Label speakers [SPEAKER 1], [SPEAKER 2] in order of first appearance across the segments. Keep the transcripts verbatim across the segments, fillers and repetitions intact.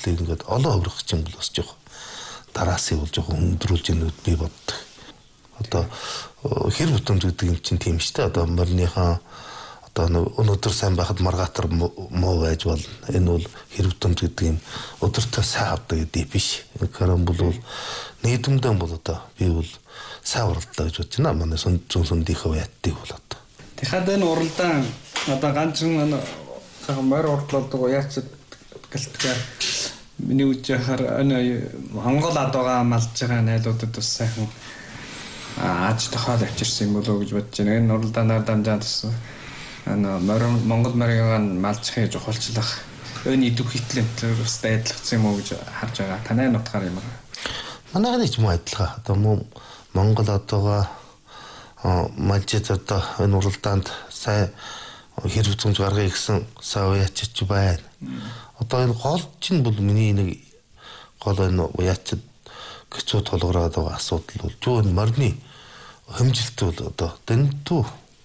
[SPEAKER 1] хөвчлийг ингээд олон хөврөх чинь бол бас жоох дараасыг бол жоох өндрүүлж ийнүүд би боддог. Одоо хэр бүтэмж гэдэг юм чинь тийм шүү дээ. Одоо морныхаа одоо өнөөдөр сайн байхад маргаатар муу байж бол энэ бол хэр бүтэмж гэдэг юм өдөртөө сайн авдаг гэдэг биш. Харин бол нийгэмдээ бол одоо би бол сайн уралдаа гэж бодож байна. Манай зүүн сүндийнхөө яттыг бол одоо.
[SPEAKER 2] Тэгэхээр энэ уралдаан одоо ганцхан морь уралддаг уяач гэлтгээр миний үжихаар энэ Монгол адуугаа малж байгаа найлуудад бас сайхан ааж тохиол авчирсан юм болоо гэж бодож байна. Энэ уралдаанаар дамжаад бас энэ Монгол морийг малжихыг жохолчлах энэ идэвхийтлэн бас дайдлагдсан юм уу гэж харж байгаа. Танай нутгаар юм аа.
[SPEAKER 1] Манайх нь ч муу адилхан. Одоо муу Монгол адуугаа малжид одоо энэ уралдаанд сайн хэр бүтэмж гаргая гэсэн сайн уяачч байна. Одоо энэ гол чинь бол миний нэг гол энэ уяачд гэцүү толгороод байгаа асуудал бол зүүн морины хэмжилт бол одоо дэндүү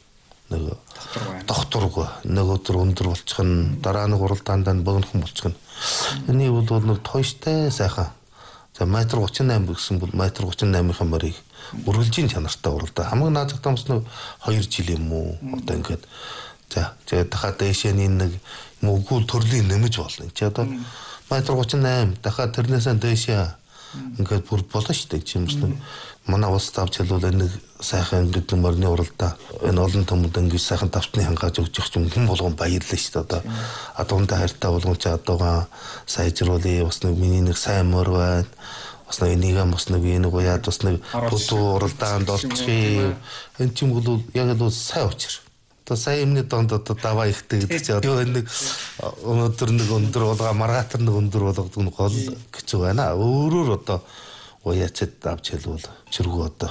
[SPEAKER 1] нэг докторгүй нэг өдөр өндөр болчих нь дараа нэг уралдаанд богинохон болчих нь. Энийг бол нэг тойштой сайхан за метр гучин и восемь гэсэн бол метр гучин и восемь-ийн морийг үргэлжийн чанартай уралдаа хамгийн наазахтай бас нэг хоёр жил юм уу одоо ингээд за тэгээд дахиад дэшэний нэг мөгүүл төрлийн нэмж болно. Чи одоо метр гучин и восемь дахиад тэрнээсээ дэшээ ингээд бүр болно шүү дээ. Чимс нэг манай улс тавч хэлвэл нэг сайхан гэдэг морины уралдаа энэ олон төмөд ингээд сайхан давтны хангааж өгч юм хэн болгон баярлаа шүү дээ. Одоо адуунтай хайртай болгон чи адуугаа сайжруулъя. Бас нэг миний нэг сайн мор байна. Бас нэг энийг бас нэг энэ гояад бас нэг тутуу уралдаанд олчихъя. Энэ ч юм бол яг л сайн учир. Одоо сайн юмны донд одоо даваа ихтэй гэдэг чинь одоо нэг өнөөдөр нэг өндөр болгоо маргаатар нэг өндөр болгодог нь гол хэцүү байна. Өөрөөр одоо уяачд авч хэлвэл чиргүү одоо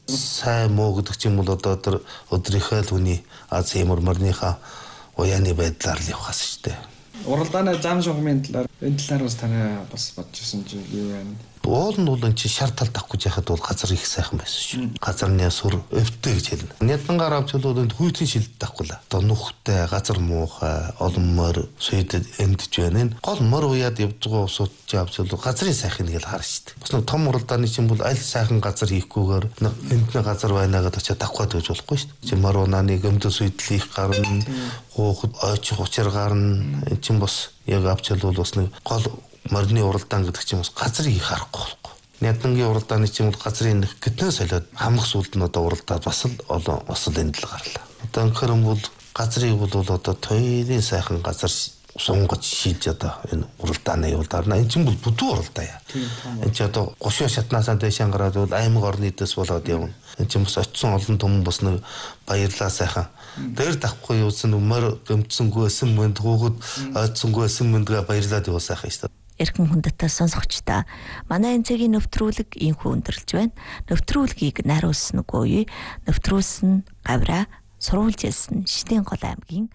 [SPEAKER 1] сайн муу гэдэг чинь бол одоо өдөр өдрийнхөө л хүний аз ямар морныхаа уяаны байдлаар л явахаас шүү дээ.
[SPEAKER 2] Уралдааны зам шугамын талаар энэ талаар бас танай бас бодож ирсэн чинь юу байна?
[SPEAKER 1] Уул нь бол энэ чи шар тал тавих гэж яхад бол газар их сайхан байсан шүү. Газарны сүр өвдөө гэж хэлнэ. Нядангар авч бол энэ хүйцэн шилд тавихгүй л. Одоо нүхтэй, газар муухай, олон морь сөйдөд эндж байна. Энэ гол морь уяад явж байгаа усууд чи авч бол газрын сайхыг л харна шүү дээ. Бас нэг том уралдааны чинь бол аль сайхан газар хийхгүйгээр энд нэг газар байна гэдэг чи тавих гэж болохгүй шүү дээ. Чи морь унааны гомдо сөйдэл их гарна, гоохот ойчих учир гарна. Энэ чинь бас яг авч бол бас нэг гол морины уралдаан гэдэг чинь бас газрыг харахгүй болохгүй. Нядангийн уралдааны чинь бол газрын гэтнээ солиод хамх сүлд нь одоо уралдаад бас л олон бас л энд л гарлаа. Одоо анхаарам бол газрыг бол одоо тойлын сайхан газар сунгаж шийдж одоо энэ уралдааны явуулдарна. Энэ чинь бол бүдүү уралдаа яа. Энэ чинь одоо гушуу шатнаасаа дэшээ гараад бол аймаг орны дэс болоод явна. Энэ чинь бас очсон олон түмэн бас нэг баярлаа сайхан. Дээр давхгүй юусан мөр гэмтсэнгүй эсэн мэнд хүүхэд ойцсонгүй эсэн мэндгээ баярлаад яваа сайхан шүү дээ.
[SPEAKER 3] Эрхэн хүндэтэ сонсогчдоо манай энэ цагийн нэвтрүүлэг инхүү өндөрлж байна. Нэвтрүүлгийг найруулсан үгүй нэвтрүүлсэн гавраа сурвалж ялсан Шидийн гол аймгийн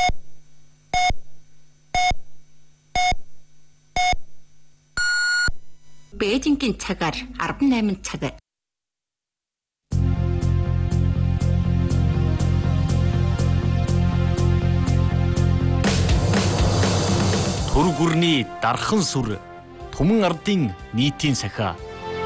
[SPEAKER 3] Бээжингийн цагаар арван найман цаг Түр гүрний дархан сүр Түмэн ардын нийтийн сахиа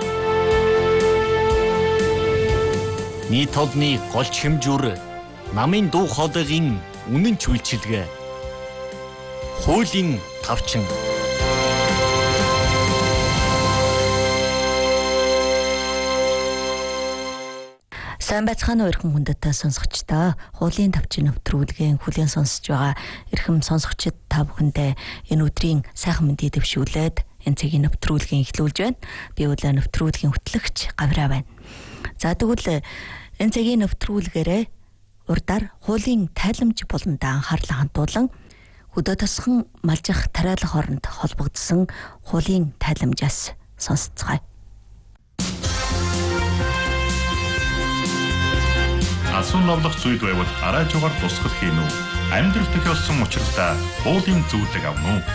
[SPEAKER 3] нийт олны голч хэмжүүр намын дуу хоолойгийн үнэн чүйлчилгээ хуулийн тавчин Сайн байцгаана уу эрхэм хүндэт сонсогчдоо. Хуулийн тавчин нэвтрүүлгийн хүлээн сонсож байгаа эрхэм сонсогчид та бүхэндээ энэ өдрийн сайхан мэндийг дэвшүүлээд энэ цагийн нэвтрүүлгийн эхлүүлж байна. Би үлээ нэвтрүүлгийн хөтлөгч Гавраа байна. За тэгвэл энэ цагийн нэвтрүүлгээрээ урдаар хуулийн тайламж болондоо анхаарлаа хандуулан хөдөө тосхон малжих тариалах хооронд холбогдсон хуулийн тайламжаас сонсцгаая.
[SPEAKER 4] Асуун новлох зүйл байвал арай жугаар тусгал хийн үү? Амьдрал тохиолсон учиртай хуулийн зөвлөг авна уу?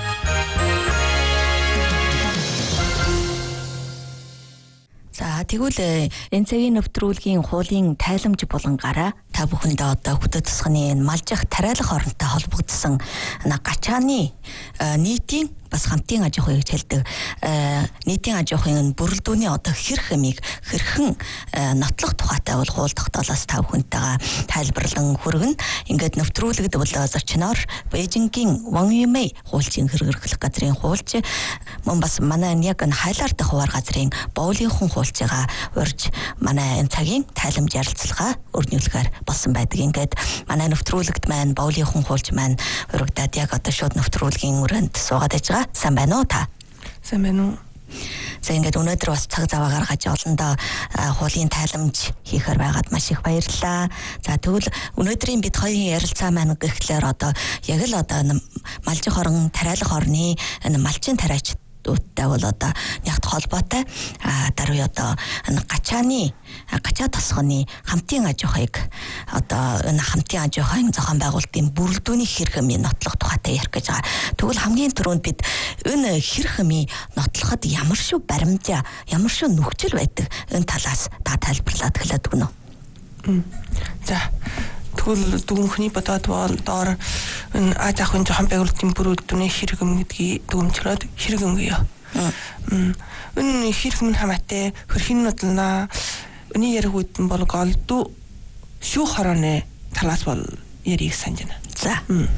[SPEAKER 3] За тэгвэл энэ цагийн нэвтрүүлгийн хуулийн тайламж болон гараа та бүхэндээ одоо хөдөө тусганы малжих тариалах оронтой холбогдсон гачааны нийтийн бас хамтын аж ахуйг хэлдэг нийтийн аж ахуйн бүрэлдүүний одоо хэр хэмийг хэрхэн нотлох тухайтай бол хууль тогтоолоос та бүхэнтэйгээ тайлбарлан хүргэн ингээд нэвтрүүлэгд бол зочноор Бээжингийн Ван Юмэй хуулийн хэрэгжүүлэх газрын хуульч мөн бас манай яг энэ хайлаар дах хуваар газрын боолынхон хуульчгаа урьж манай энэ цагийн тайламж ярилцлага өрнүүлэхээр болсон байдаг. Ингээд манай нэвтрүүлэгт маань боолынхон хуульч маань урагдаад яг одоо шууд нэвтрүүлгийн өрөөнд суугаад байж Сайн байна уу та?
[SPEAKER 5] Сайн байна уу?
[SPEAKER 3] За ингээд өнөөдөр бас цаг зав гаргаж олондоо хуулийн тайламж хийхээр байгаад маш их баярлалаа. За тэгвэл өнөөдрийн бид хоёрын ярилцаа маань гэхлээр одоо яг л одоо малжих орон тариалах орны энэ малчин тариач тай бол одоо нягт холбоотой даруй одоо гачааны гачаа тосгоны хамтын аж ахуйг одоо энэ хамтын аж ахуйн зохион байгуулалтын бүрэлдүүний хэрхэмийн нотлох тухайтай ярих гэж байгаа. Тэгвэл хамгийн түрүүнд бид энэ хэрхэмийн нотлоход ямар шүү баримжаа, ямар шүү нөхцөл байдаг энэ талаас та тайлбарлаад хэлээд өгнө үү?
[SPEAKER 5] За тэгвэл дүгнхний бодоод бол доор энэ аж ахуйн зохион байгуулалтын бүрэлдэхүүний хэрэгэм гэдгийг дүгнжлээд хэрэгэм гэё. Энэ хэрэгэм хамаатай хөрхийн нодлнаа өний яригуд нь бол голдуу шүү хорооны талаас бол яриг санаж байна.
[SPEAKER 3] За.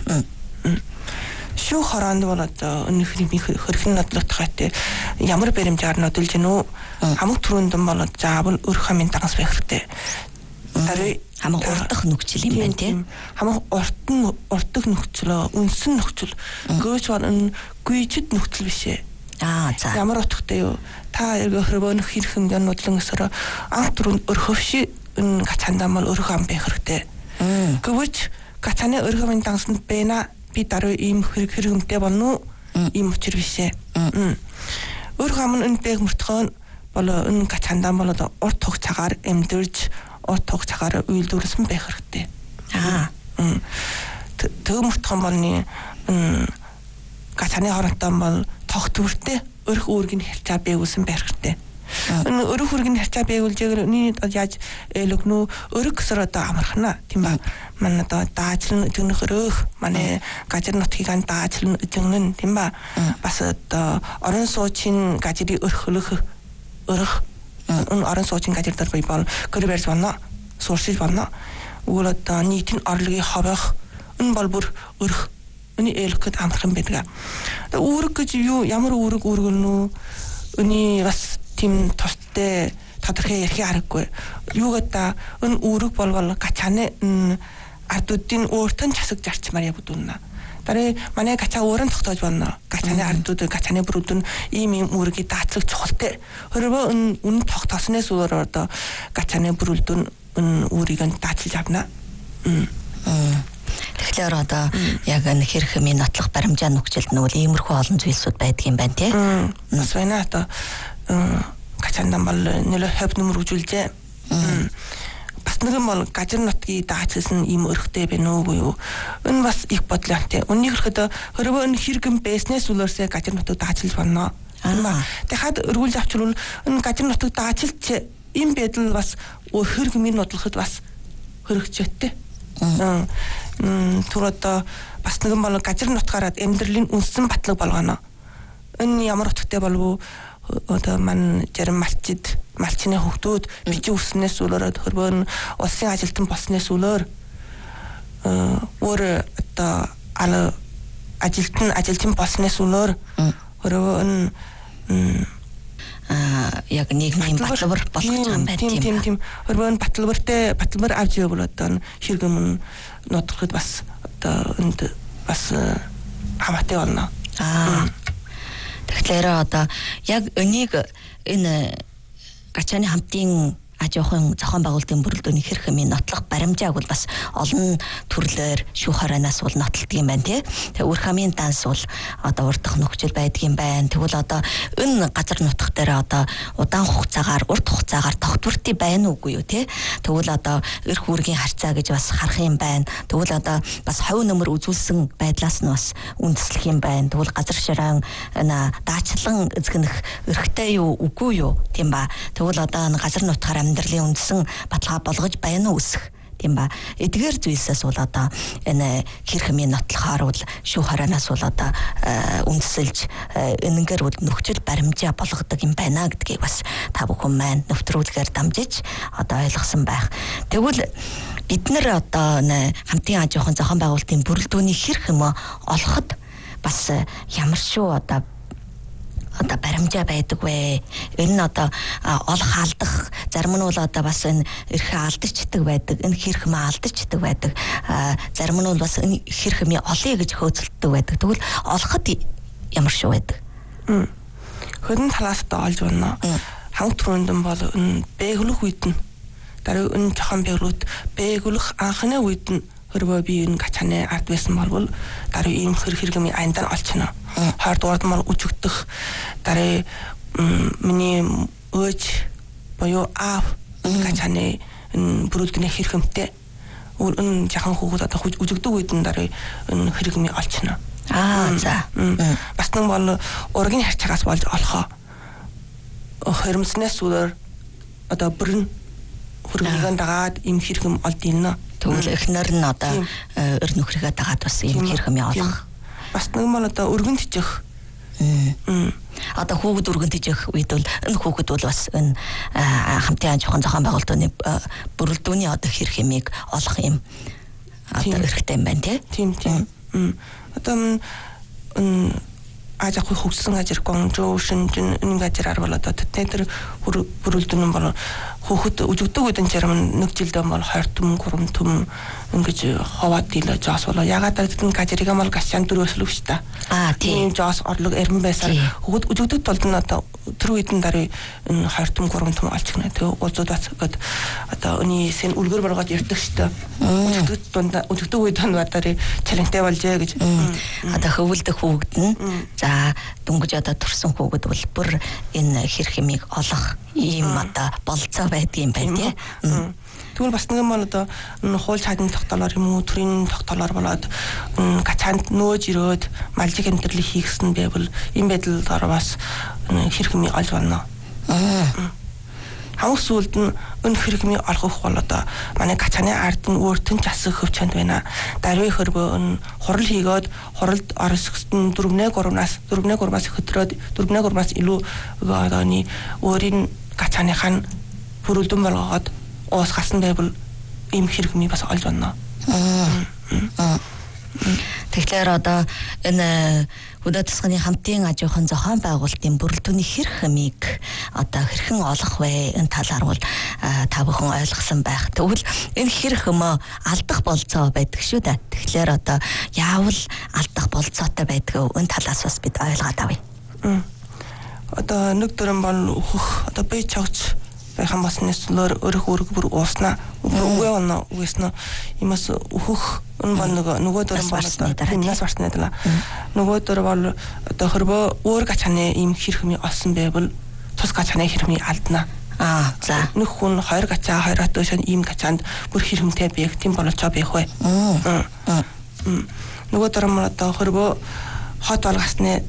[SPEAKER 5] Шүү хороонд бол одоо энэ хөрхийн нодлох тухайтай ямар баримжаар нодолж гэнэ үү? Хамаг түрүүнд нь бол заавал өрх хамын дагас байх хэрэгтэй. Даруй
[SPEAKER 3] хамаг урдах нөхцөл юм байна тийм.
[SPEAKER 5] Хамаг уртан урдах нөхцөл, үнсэн нөхцөл. Гөөч бол энэ гүйжид нөхцөл биш ээ.
[SPEAKER 3] Аа за.
[SPEAKER 5] Ямар утгатай юу? Та эргэх хөрвөн хэрхэн нодлон өсөрө анх түрүүнд өрхөвши энэ гацаандаа мал өрх ам байх хэрэгтэй. Гөөч гацааны өрх амын дансанд бэна би даруй ийм хэрэг хэрэгмтэй болно уу? Ийм учир биш ээ. Өрх ам нь энэ бэг мөртгөн бол энэ гацаандаа мал урт хугацаагаар эмдэрж урт хугацаагаар үйлдвэрлэсэн байх хэрэгтэй.
[SPEAKER 3] Аа.
[SPEAKER 5] Төвмөртгөн болны гацааны хоронтой бол тогтвортой өрх үүргийн хэрчаа бээгүүлсэн байх хэрэгтэй. Энэ өрх үүргийн хэрчаа бээгүүлжээр миний яаж ээлөгнөө өрх гэсэр одоо амархна тийм ба. Манай одоо даажлан өгнөх өрх манай газар нутгийг даажлан өгнөн тийм ба. Бас одоо орон суучин газрын өрхөлөх өрх энэ орон суучин газар дээр бий бол гөрбэрж байна. Сууршиж байна. Үгээр одоо нийтийн орлогын хавах энэ бол бүр өрх өний ээлхэд амархан байдаг. Үүрэг гэж юу ямар үүрэг үүргэнэ? Өний бас тийм тостой тодорхой ярих аргагүй. Юу гэдэг энэ үүрэг болвол гачааны ардуудын өөртөө часаг зарчмаар явагдана. Дарыг манай гачаа өөрөнд тогтоож байна. Гачааны ардууд гачааны бүрүүд нь ийм ийм үүргийг даацлах чухалтай. Хөрвөө энэ үн тогтооснээс өөр одоо гачааны бүрэлдэн энэ үүрийг нь даацлж авна.
[SPEAKER 3] Тэгэхээр одоо яг энэ хэрхэмийн нотлох баримжаа нөхцөлд нь үл иймэрхүү олон зүйлсүүд байдаг юм байна тий.
[SPEAKER 5] Бас байна одоо гачаандаа бол нэлээд хавь нөмөр үзүүлжээ. Бас нэг юм бол газар нутгийг даацсан ийм өрхтэй байна уу юу? Энэ бас их бодлоотой. Үннийг хэрхэд хөрвөө энэ хэрэгэн байснаас үлээрсээ газар нутгийг даацлж байна. Тэгэхэд өргүүлж авчвал энэ газар нутгийг даацлж ийм байдал бас хэрэгмийн нодлоход бас хэрэгжээтэй. Түр одоо бас нэг юм бол газар нутгаараа амьдралын үнсэн батлаг болгоно. Энэ ямар утгатай болов одоо мань зарим малчид малчны хөвгтүүд бичиг үснээс үлээрээд хөрвөн улсын ажилтан болснээс үлээр өөр одоо ала ажилтан ажилтан болснээс үлээр хөрвөн
[SPEAKER 3] а яг нийгмийн баталбар болох юм байна тийм.
[SPEAKER 5] Тийм тийм. Хөрвөн баталбартай баталбар авч явбал одоо хэрэгэм нодлоход бас одоо энд бас хамаатай болно.
[SPEAKER 3] Аа. Тэгэхээр одоо яг энийг энэ гачааны хамтын аж ахуйн зохион байгуулалтын бүрэлдэхүүний хэрхэмийн нотлох баримжааг бол бас олон төрлөөр шүүх хороноос бол нотлдог юм байна тий. Тэгээ өрх хамын данс бол одоо урдах нөхцөл байдаг юм байна. Тэгвэл одоо энэ газар нутх дээр одоо удаан хугацаагаар урт хугацаагаар тогтвортой байна уугүй юу тий. Тэгвэл одоо эрх үүргийн харьцаа гэж бас харах юм байна. Тэгвэл одоо бас ховь нөмөр үзүүлсэн байдлаас нь бас үндэслэх юм байна. Тэгвэл газар шираан энэ даачлан эзэгнэх эрхтэй юу үгүй юу тийм ба. Тэгвэл одоо газар нутгаар амьдралын үндсэн баталгаа болгож байна уу үсэх тийм ба. Эдгээр зүйлсээс бол одоо энэ хэр хэмээн нотлохоор бол шүүх хараанаас бол одоо үндэслэж энэгээр бол нөхцөл баримжаа болгодог юм байна гэдгийг бас та бүхэн маань нэвтрүүлгээр дамжиж одоо ойлгосон байх. Тэгвэл бид нэр одоо хамтын аж ахуйн зохион байгуулалтын бүрэлдэхүүний хэр хэмээн олоход бас ямар шүү одоо одоо баримжаа байдаг вэ? Энэ нь одоо олох алдах зарим нь бол одоо бас энэ эрхээ алдчихдаг байдаг. Энэ хэр хэмээ алдчихдаг байдаг. Зарим нь бол бас энэ хэр хэмээ олъё гэж хөөцөлддөг байдаг. Тэгвэл олоход ямар шүү байдаг?
[SPEAKER 5] Хөрөн талаас одоо олж байна. Ханг түрүүндэн бол энэ бэглэх үед нь дараа энэ жохон бэглүүд бэглэх анхны үед нь хөрвөө би энэ гачааны ард байсан бол дараа ийм хэр хэрэгмийн айндан олчихно. Хоёрдугаар нь үжигдэх дараа миний өөж боёо аав гачааны бүрэлдэхүүний хэрэгмтэй энэ жахан хүүхэд одоо үжигдэг үед нь дараа энэ хэрэгмийн олчихно.
[SPEAKER 3] Аа за.
[SPEAKER 5] Бас нэг бол ургийн харьцаагаас болж олохоо хөрмснээс зүгээр одоо бүрэн хөргөлгөн дагаад ийм хэрэгм олдъно.
[SPEAKER 3] Тэгвэл эхнэр нь одоо өр нөхрийгээ дагаад бас ийм хэрэг юм олох.
[SPEAKER 5] Бас нэг мал одоо өргөн тижих.
[SPEAKER 3] Одоо хүүхэд өргөн тижих үед бол энэ хүүхэд бол бас энэ хамтын аж ахуйн зохион байгуулалтын бүрэлдэхүүний одоо хэрэг хэмээг олох юм одоо хэрэгтэй юм байна
[SPEAKER 5] тийм тийм. Одоо энэ аж ахуй хөгжсөн ажир гонжоо шинжин энэ газар бол одоо тэр бүрэлдэхүүн бол хүүхэд үжигдэг үед энэ зарим нэг жилдээ бол хоёр түм гурван түм ингэж хаваад дийлээ жоос болоо ягаад гэдэг газрыг мал гашаан дөрөөслөв шүү дээ.
[SPEAKER 3] Аа тийм
[SPEAKER 5] жоос орлог эрен байсаар хүүхэд үжигдэг тулд нь одоо тэр үед нь дараа энэ хоёр түм гурван түм олчихно. Тэгээ уулзууд бац гээд одоо өний сэн үлгэр баргаад ярьдаг шүү дээ. Үжигдэг дунд үжигдэг үед нь дараа чалантай болжээ гэж.
[SPEAKER 3] Одоо хөвөлдөх хүүхэд нь за дүнгэж одоо төрсөн хүүхэд бол бүр энэ хэр хэмийг олох ийм одоо болцоо байдгийн байна тий.
[SPEAKER 5] Тэгвэл бас нэг юм бол одоо хууль цаадны тогтоолоор юм уу төрийн тогтоолоор болоод гачаанд нөөж ирээд малжиг амьдралыг хийгсэн байвал энэ байдлаар бас хэрэгмий олж байна. Хавс сүлд нь өн хэрэгмий олгох бол одоо манай гачааны ард нь өөртөө засах хөвчөнд байна. Даруй хөрбөө өн хурал хийгээд хуралд оросгосон дөрвнээ гурвнаас дөрвнээ гурвнаас хөтрөөд дөрвнээ гурвнаас илүү одооний өөрийн гачааныхаа бүрэлдэхүүн болгоод уусгасан байвал ийм хэрэгмий бас олж байна.
[SPEAKER 3] Тэгэхээр одоо энэ Хөдөө засгийн хамтын аж ахуйн зохион байгуулалтын бүрэлдэхүүний хэрэг хэмээг одоо хэрхэн олох вэ? Энэ талаар бол та бүхэн ойлгосон байх. Тэгвэл энэ хэрэг хэмээ алдах болцоо байдаг шүү дээ. Тэгэхээр одоо яавал алдах болцоотой байдг вэ? Энэ талаас бас бид ойлгоод авъя.
[SPEAKER 5] Одоо нэг дөрөн бол өөхөх одоо бие чавч байхan басны сүлөр өрх өрг бүр ууснаа. Үгүй байна үгүйснэ. Имас өөхөх энэ бол нөгөө дөрөн бол нас барсны даа. Нөгөө дөрөв бол одоо хөрбөө өөр гачааны ийм хэрхмий олсон байвал тус гачааны хэрхмий алдна.
[SPEAKER 3] Аа за.
[SPEAKER 5] Нэг хүн хоёр гачаа хоёр атошон ийм гачаанд бүр хэрхмтэй биех тийм бололцоо биех вэ. Аа. Нөгөө дөрөв бол одоо хөрбөө хот болгосны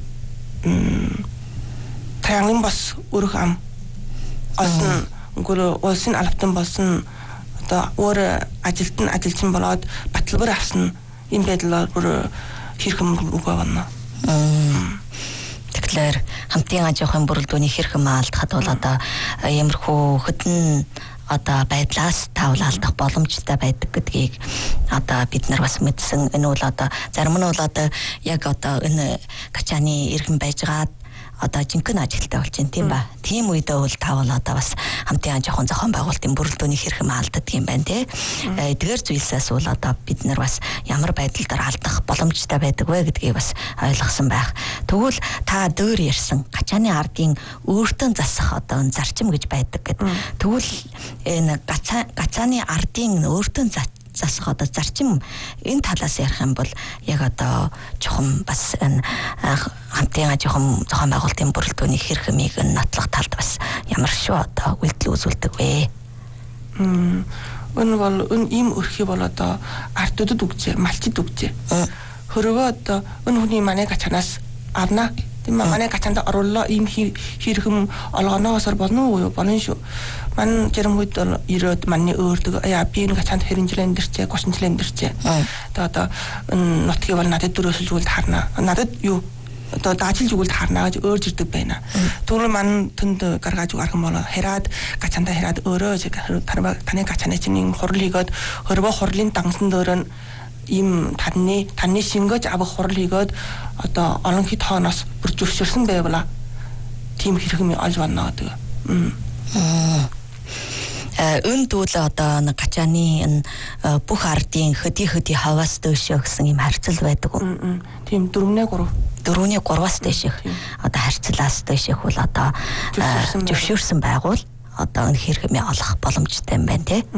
[SPEAKER 5] таянгийн бас өрх ам олсон гүр улсын албатан болсон одоо өөр ажилт нь ажилчин болоод баталбар авсан энэ байдлаар бүр хэрхэм үгүй байна.
[SPEAKER 3] Тэгэхээр хамтын аж ахуйн бүрэлдэхүүний хэрхэм алдахад бол одоо ямархуу хөдөн одоо байдлаас тавл алдах боломжтой байдаг гэдгийг одоо бид нар бас мэдсэн. Энэ бол одоо зарим нь бол одоо яг одоо энэ гачааны иргэн байжгаад одоо жинхэнэ ажилттай болж байна тийм ба. Тийм үедээ бол тавал одоо бас хамтын аж ахуйн зохион байгуулалтын бүрэлдэхүүний хэрхэм алддаг юм байна тий. Эдгээр зүйлсээс бол одоо бид нар бас ямар байдлаар алдах боломжтой байдаг вэ гэдгийг бас ойлгосон байх. Тэгвэл та дөр ярьсан гачааны ардын өөртөө засах одоо зарчим гэж байдаг гэд. Тэгвэл энэ гачааны ардын өөртөө засах одоо зарчим энэ талаас ярих юм бол яг одоо чухам бас энэ хамтын аж ахуйн зохион байгуулалтын бүрэлдэхүүний хэрэг хэмээг нотлох талд бас ямар шүү одоо үйлдэл үзүүлдэг вэ?
[SPEAKER 5] Мм энэ бол энэ ийм өрхий бол одоо ардуудад үгжээ, малчид үгжээ. Хөрөвөө одоо энэ хүний манай гачанаас авна Тийм манай гачаанда оруулаа ийм хэрхэм олгоноосоор болно уу болно шүү. Ман жирэнгүйд ирээд манны өөрдөг яа би энэ гачаанд хэрэн жил амьдэрчээ, гушин жил амьдэрчээ. Одоо одоо нутгийг бол надад дөрөөсөлж үгэлд харна. Надад юу одоо даачилж үгэлд харна гэж өөр жирдэг байна. Түрүү ман тэнд гаргаж гарах юм бол хараад гачаанда хараад өөрөө таны гачааны чинь юм хурал хийгээд хөрвөө хурлын дангасан дөөрөн ийм таны таны шингэж авах хурал хийгээд одоо олон хэд хооноос бүр зөвшөөрсөн байвала тийм хэрэг юм олж байна гэдэг.
[SPEAKER 3] Өн дүүл одоо нэг гачааны энэ бүх ардын хөдий хөдий хаваас дөшөө гэсэн юм харьцал байдаг уу?
[SPEAKER 5] Тийм дөрөвнээ гурав.
[SPEAKER 3] Дөрөвний гурваас дэших одоо харьцлаас дэших бол одоо зөвшөөрсөн байгуул одоо энэ хэрэг юм олох боломжтой юм байна тий.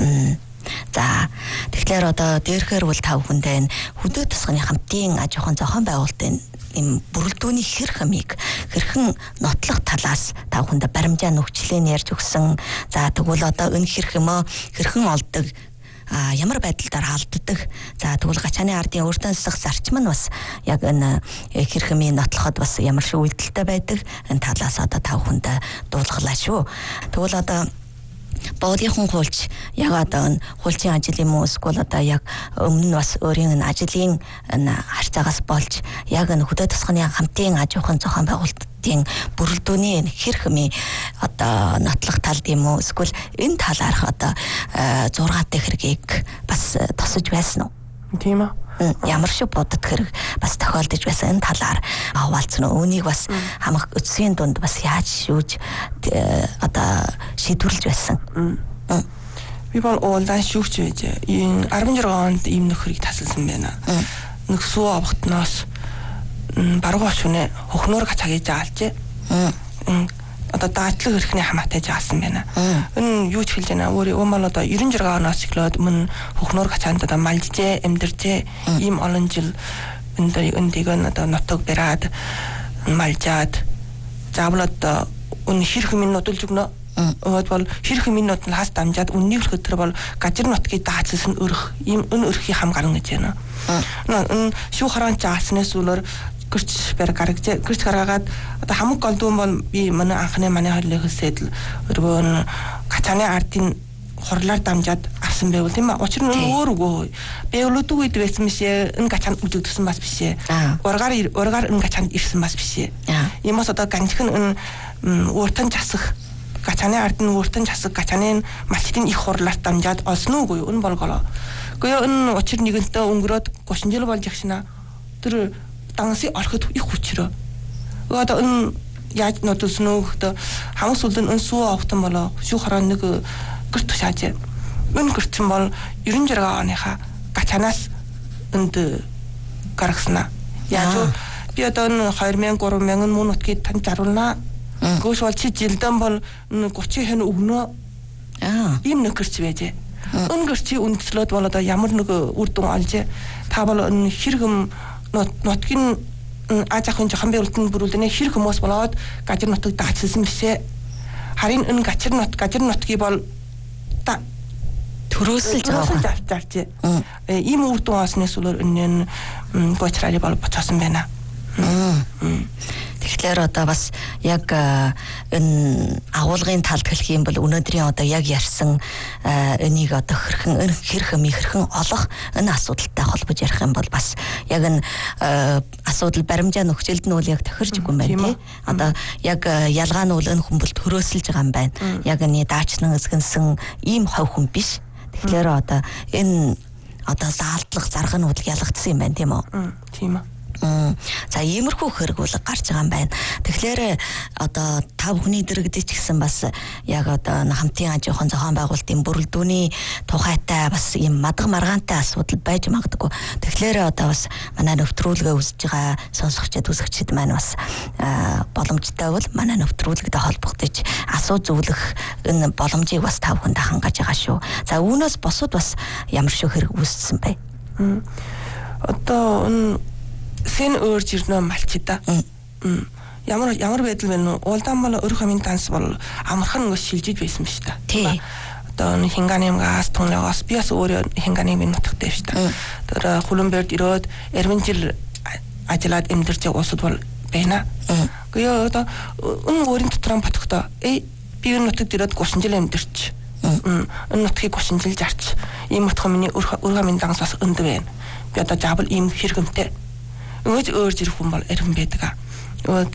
[SPEAKER 3] За тэгэхээр одоо дээрхээр бол тав хүндээ хөдөө тусганы хамтын аж ахуйн зохион байгуулалтын им бүрэлдүүний хэр хамиг хэрхэн нотлох талаас тав хүндээ баримжаа нүгчлэн ярьж өгсөн. За тэгвэл одоо энэ хэрэг юм хэрхэн олдог а ямар байдлаар алддаг. За тэгвэл гачааны ардын өөртөө засах зарчим нь бас яг энэ хэрхэмийн нотлоход бас ямар шиг үйлдэлтэй байдаг. Энэ талаас одоо тав хүндээ дуулгалаа шүү. Тэгвэл одоо боодынхон хуульч яг одоо хуульчийн ажил юм уу эсвэл одоо яг өмнө нь бас өөрийн ажлын харьцаагаас болж яг энэ хөдөө тусганы хамтын аж ахуйн зохион байгуулалтын бүрэлдүүний хэр хэми одоо нотлох талд юм уу эсвэл энэ талаарх одоо зургаатай хэргийг бас тосож байсан уу?
[SPEAKER 5] Тийм үү?
[SPEAKER 3] Ямар шиг бодод хэрэг бас тохиолдож байсан энэ талаар хаваалцсан уу? Үүнийг бас хамаг өцгийн дунд бас яаж шүүж одоо шийдвэрлэж байсан.
[SPEAKER 5] Би бол уулдан шүүгч байж энэ арван жиргээ онд ийм нөхрийг тасалсан байна. Нөхсөө авахтноос баруун шүнэ хөхнөр гацаагийн заалжээ. Одоо даадлаг хэрхний хамаатай заасан байна. Энэ юу ч хэлж байна. Өөр юм бол одоо девяносто жиргээ оноос эхлээд мөн хөхнөр гацаанд одоо малжжээ, амьдэржээ. Ийм олон жил энэ эндийг одоо нутаг бараад малжаад заавал одоо энэ хэрэг минь нодулж өгнө. Өөр бол хэрэг минь нодол хас дамжаад үннийг л хөтөр бол гажир нутгийг даацсан өрх ийм энэ өрхийг хам гарна гэж байна. Энэ шүү хараан зааснаас үлээр гэрч бэр гаргаж гэрч гаргаад одоо хамаг голдуун бол би манай анхны манай хойлоо хөсөөд л өргөн гачааны ардын хурлаар дамжаад авсан байвал тийм ээ. Учир нь өөр үгүй. Бэвлүүд үед байсан бишээ. Энэ гачаанд үжигдсэн бас бишээ. Ургаар ургаар энэ гачаанд ирсэн бас бишээ. Иймээс одоо ганжхан энэ ууртан засах гачааны ардын ууртан засах гачааны малчдын их хурлаар дамжаад олсон үгүй. Энэ болголоо. Гэхдээ энэ учир нэгэнтээ өнгөрөөд тридцать жил болж агшина. Тэр данси ороход их хүчрөө. Одоо энэ яаж нотолсон уу гэдэг хамаг сүлдэн энэ сүү автан болоо шүү хорон нэг гэрт тушааж. Энэ гэртэн бол девяносто жиргээ оныхаа гачаанаас энд гаргасна. Яаж би одоо энэ two thousand three thousand мөн нутгийг тань заруулнаа. Гөөш бол чи жилдэн бол thirty хэн өгнө. Аа. Ийм нэг гэрч байжээ. Энэ гэрчи үндслээд бол одоо ямар нэг үр дүн олжээ. Та бол энэ хэрэгм нутгийн аж ахуйн зохион байгуулалтын бүрэлдэхүүн хэрэг хүмүүс болоод гажир нутгийг даацсан бишээ. Харин энэ гажир нут гажир нутгийг бол төрөөсөлж байгаа авчаарч. Ийм үр дүн олснээс үлээр энэ гочрали бол боцоосон байна. Тэгэхээр одоо бас яг энэ агуулгын талд хэлэх юм бол өнөөдрийн одоо яг ярьсан энийг одоо хэрхэн хэрхэн хэрхэн олох энэ асуудалтай холбож ярих юм бол бас яг энэ асуудал баримжаа нөхцөлд нь үл яг тохирж игүй юм байна тий. Одоо яг ялгаа нь үл энэ хүн бол төрөөсөлж байгаа юм байна. Яг энэ даачнан эзгэнсэн ийм хов хүн биш. Тэгэхээр одоо энэ одоо заалдлах зарга нь үл ялгдсан юм байна тийм үү? Тийм үү.
[SPEAKER 3] За иймэрхүү хэрэг бол гарч байгаа юм байна. Тэгэхээр одоо та бүхний дэрэгдэж гисэн бас яг одоо хамтын аж ахуйн зохион байгуулалтын бүрэлдүүний тухайтай бас ийм мадаг маргаантай асуудал байж магадгүй. Тэгэхээр одоо бас манай нэвтрүүлгээ үзэж байгаа сонсогчид үзэгчид маань бас боломжтой бол манай нэвтрүүлэгтэй холбогдож асуу зөвлөх энэ боломжийг бас та бүхэнд хангаж байгаа шүү. За үүнээс босод бас ямар шиг хэрэг үүссэн бэ?
[SPEAKER 5] Одоо энэ сэн өөрж ирнэ малчида. Ямар ямар байдал вэ нүү? Улдаан бол өрх хамын данс бол амархан ngos шилжиж байсан биш та.
[SPEAKER 3] Тий.
[SPEAKER 5] Одоо хинганым газ тунлагаас би бас өөр хинганым нутагтай биш та. Тэр хулумберд ирээд эрвэн жил ажиллаад амьдарч улсад бол байна. Гэхдээ одоо энэ өөрийн дотроо бодохдоо ээ би энэ нутагт ирээд тридцать жил амьдарч. Энэ нутгийг тридцать жил зарч. Ийм утга миний өргөө минь дангас бас өндө байна. Би одоо жабл ийм хэрэгэмтэй. Өөж өөр зэрэг хүн бол эрхэм байдаг.